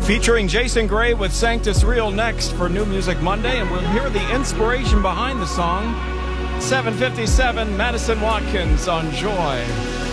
Featuring Jason Gray with Sanctus Real next for New Music Monday, and we'll hear the inspiration behind the song. 7:57, Madison Watkins on Joy.